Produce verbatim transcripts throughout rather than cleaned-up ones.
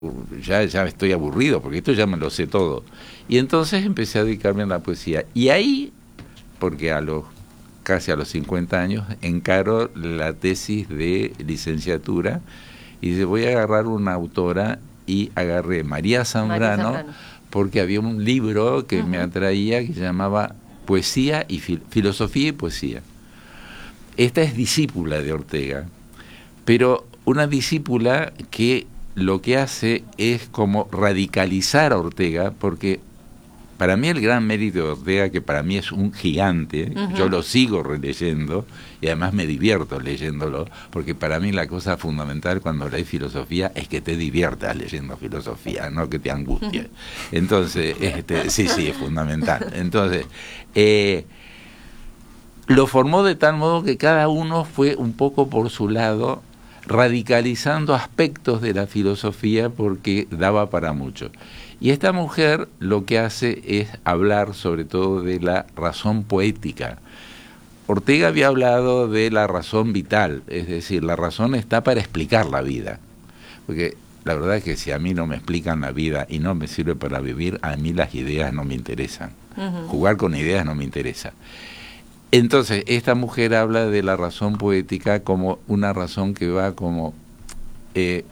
ya, ya estoy aburrido, porque esto ya me lo sé todo. Y entonces empecé a dedicarme a la poesía. Y ahí, porque a los casi a los cincuenta años, encaro la tesis de licenciatura, y dice, voy a agarrar una autora, y agarré María Zambrano, María Zambrano. Porque había un libro que uh-huh. me atraía, que se llamaba Poesía y Fil- Filosofía y Poesía. Esta es discípula de Ortega, pero una discípula que lo que hace es como radicalizar a Ortega, porque para mí el gran mérito de Ortega, que para mí es un gigante, uh-huh. yo lo sigo releyendo y además me divierto leyéndolo, porque para mí la cosa fundamental cuando lees filosofía es que te diviertas leyendo filosofía, no que te angustie. Entonces, este, sí, sí, es fundamental. Entonces, eh, lo formó de tal modo que cada uno fue un poco por su lado, radicalizando aspectos de la filosofía porque daba para mucho. Y esta mujer lo que hace es hablar sobre todo de la razón poética. Ortega había hablado de la razón vital, es decir, la razón está para explicar la vida. Porque la verdad es que si a mí no me explican la vida y no me sirve para vivir, a mí las ideas no me interesan. Uh-huh. Jugar con ideas no me interesa. Entonces, esta mujer habla de la razón poética como una razón que va como eh,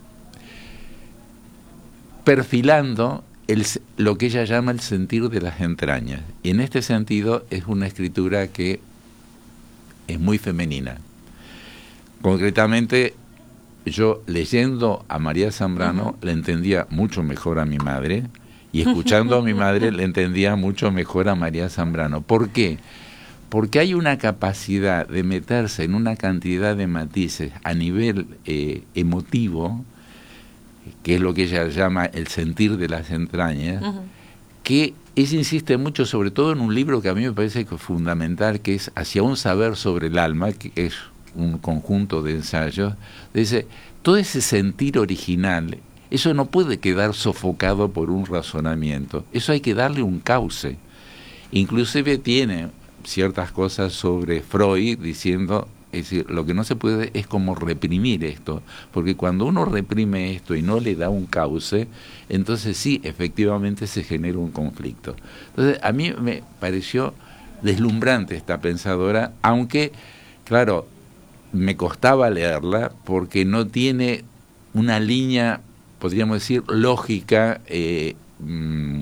perfilando el, lo que ella llama el sentir de las entrañas. Y en este sentido es una escritura que es muy femenina. Concretamente, yo leyendo a María Zambrano uh-huh. le entendía mucho mejor a mi madre, y escuchando a mi madre le entendía mucho mejor a María Zambrano. ¿Por qué? Porque hay una capacidad de meterse en una cantidad de matices a nivel eh, emotivo, que es lo que ella llama el sentir de las entrañas, uh-huh. que ella insiste mucho, sobre todo en un libro que a mí me parece que es fundamental, que es Hacia un saber sobre el alma, que es un conjunto de ensayos. Dice, todo ese sentir original, eso no puede quedar sofocado por un razonamiento, eso hay que darle un cauce. Inclusive tiene ciertas cosas sobre Freud diciendo, es decir, lo que no se puede es como reprimir esto, porque cuando uno reprime esto y no le da un cauce, entonces sí, efectivamente se genera un conflicto. Entonces, a mí me pareció deslumbrante esta pensadora, aunque, claro, me costaba leerla porque no tiene una línea, podríamos decir, lógica, eh, mmm,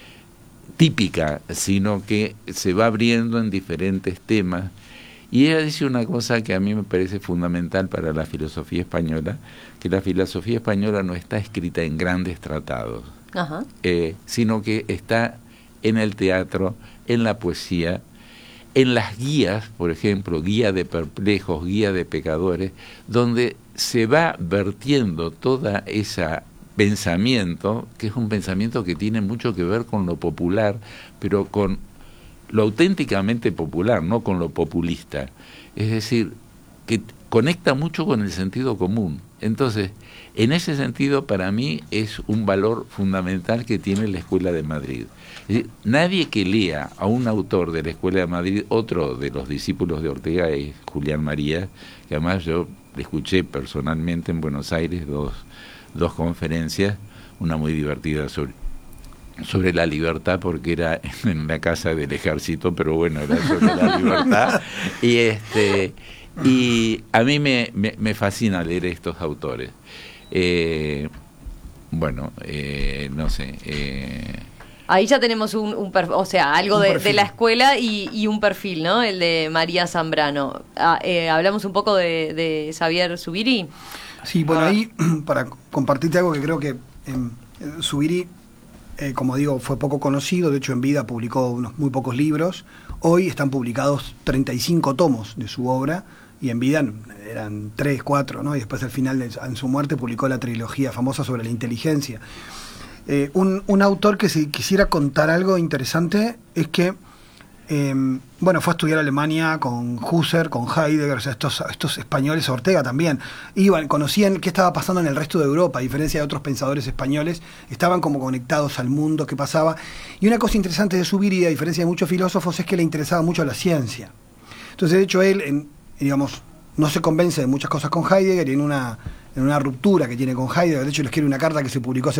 típica, sino que se va abriendo en diferentes temas. Y ella dice una cosa que a mí me parece fundamental para la filosofía española, que la filosofía española no está escrita en grandes tratados, uh-huh. eh, sino que está en el teatro, en la poesía, en las guías, por ejemplo, guía de perplejos, guía de pecadores, donde se va vertiendo toda esa pensamiento, que es un pensamiento que tiene mucho que ver con lo popular, pero con lo auténticamente popular, no con lo populista. Es decir, que conecta mucho con el sentido común. Entonces, en ese sentido, para mí es un valor fundamental que tiene la Escuela de Madrid. Es decir, nadie que lea a un autor de la Escuela de Madrid, otro de los discípulos de Ortega es Julián Marías, que además yo le escuché personalmente en Buenos Aires dos dos conferencias, una muy divertida sobre, sobre la libertad, porque era en la casa del ejército, pero bueno, era sobre la libertad. Y este y a mí me, me, me fascina leer estos autores. Eh, bueno, eh, no sé... Eh, Ahí ya tenemos un, un perfil, o sea, algo de, de la escuela y, y un perfil, ¿no? El de María Zambrano. Ah, eh, hablamos un poco de, de Xavier Zubiri. Sí, bueno, ahí, para compartirte algo que creo que eh, Zubiri, eh, como digo, fue poco conocido, de hecho en vida publicó unos muy pocos libros, hoy están publicados treinta y cinco tomos de su obra, y en vida eran tres, cuatro, ¿no? Y después al final, de, en su muerte, publicó la trilogía famosa sobre la inteligencia. Eh, un, un autor que si quisiera contar algo interesante es que Eh, bueno, fue a estudiar a Alemania con Husserl, con Heidegger, o sea, estos, estos españoles, Ortega también, iban, conocían qué estaba pasando en el resto de Europa, a diferencia de otros pensadores españoles, estaban como conectados al mundo, qué pasaba. Y una cosa interesante de Zubiri, a diferencia de muchos filósofos, es que le interesaba mucho la ciencia. Entonces, de hecho, él, en, digamos, no se convence de muchas cosas con Heidegger, y en una en una ruptura que tiene con Heidegger. De hecho, les quiero una carta que se publicó hace